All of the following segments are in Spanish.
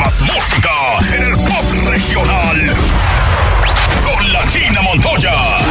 Más música en el pop regional. Con la China Montoya.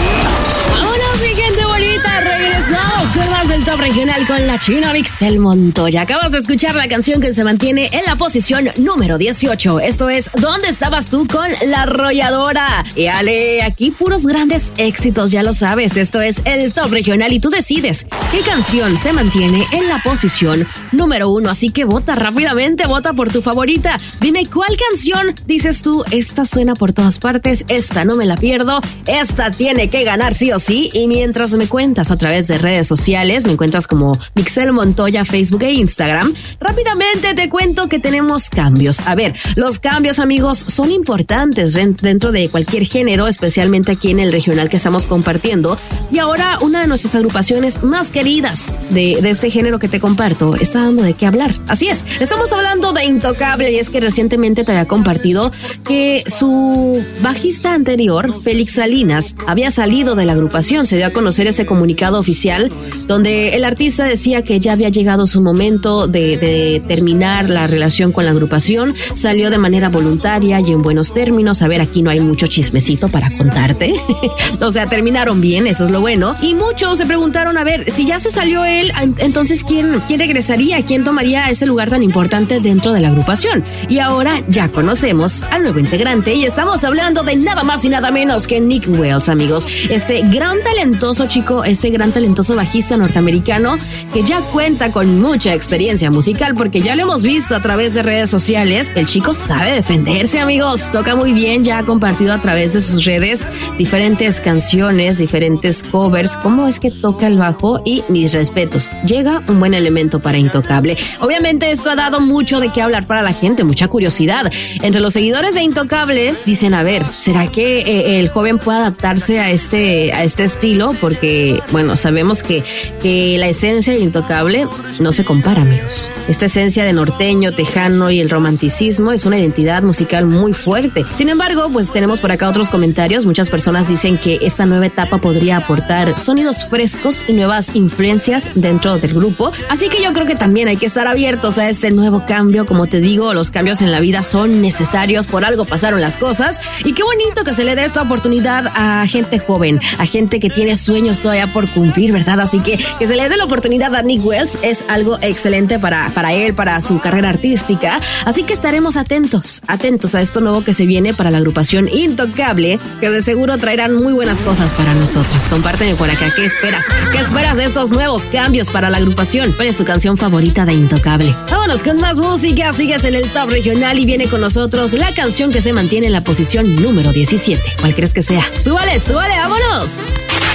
¡Vámonos, mi gente bonita! Regresamos con más del top regional con la China Mixel Montoya. Acabas de escuchar la canción que se mantiene en la posición número 18. Esto es ¿Dónde estabas tú? Con La Arrolladora. Y ale, aquí puros grandes éxitos, ya lo sabes. Esto es el top regional y tú decides qué canción se mantiene en la posición número 1. Así que vota rápidamente, vota por tu favorita. Dime cuál canción dices tú, esta suena por todas partes, esta no me la pierdo, esta tiene que ganar sí o sí. Y mientras me cuentas a través de redes sociales, me encuentras como Mixel Montoya, Facebook e Instagram, rápidamente te cuento que tenemos cambios. A ver, los cambios, amigos, son importantes dentro de cualquier género, especialmente aquí en el regional que estamos compartiendo. Y ahora una de nuestras agrupaciones más queridas de este género que te comparto está dando de qué hablar. Así es, estamos hablando de Intocable, y es que recientemente te había compartido que su bajista anterior, Félix Salinas, había salido de la agrupación. Se dio a conocer ese comunicado oficial donde el artista decía que ya había llegado su momento de terminar la relación con la agrupación. Salió de manera voluntaria y en buenos términos. A ver, aquí no hay mucho chismecito para contarte. O sea, terminaron bien, eso es lo bueno. Y muchos se preguntaron, a ver, si ya se salió él, entonces ¿quién regresaría? ¿Quién tomaría ese lugar tan importante dentro de la agrupación? Y ahora ya conocemos al nuevo integrante y estamos hablando de nada más y nada menos que Nick Wells, amigos. Este gran talentoso chico, este gran talentoso bajista norteamericano que ya cuenta con mucha experiencia musical porque ya lo hemos visto a través de redes sociales. El chico sabe defenderse, amigos. Toca muy bien, ya ha compartido a través de sus redes diferentes canciones, diferentes covers, cómo es que toca el bajo y mis respetos. Llega un buen elemento para Intocable. Obviamente esto ha dado mucho de qué hablar para la gente, mucha curiosidad. Entre los seguidores de Intocable dicen, a ver, ¿será que el joven puede adaptarse a este estilo? Porque, bueno, sabemos que la esencia de Intocable no se compara, amigos. Esta esencia de norteño, tejano y el romanticismo es una identidad musical muy fuerte. Sin embargo, pues tenemos por acá otros comentarios. Muchas personas dicen que esta nueva etapa podría aportar sonidos frescos y nuevas influencias dentro del grupo. Así que yo creo que también hay que estar abiertos a este nuevo cambio. Como te digo, los cambios en la vida son necesarios, por algo pasaron las cosas. Y qué bonito que se le dé esta oportunidad a gente joven, a gente que tiene sueños todavía por cumplir, ¿verdad? Así que se le dé la oportunidad a Nick Wells es algo excelente para él, para su carrera artística. Así que estaremos atentos a esto nuevo que se viene para la agrupación Intocable, que de seguro traerán muy buenas cosas para nosotros. Compárteme por acá, ¿qué esperas? ¿Qué esperas de estos nuevos cambios para la agrupación? ¿Cuál es tu canción favorita de Intocable? Vámonos con más música, sigues en el top regional y viene con nosotros la canción que se mantiene en la posición número 17. ¿Cuál crees que sea? ¡Súbale, súbale, vámonos!